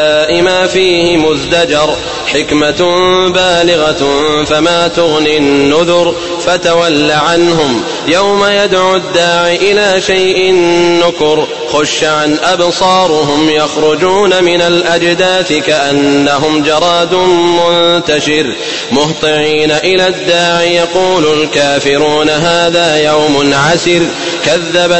ما فيه مزدجر حكمة بالغة فما تغني النذر فتول عنهم يوم يدعو الداع إلى شيء نكر خش عن أبصارهم يخرجون من الأجداث كأنهم جراد منتشر مهطعين إلى الداع يقول الكافرون هذا يوم عسر كذبت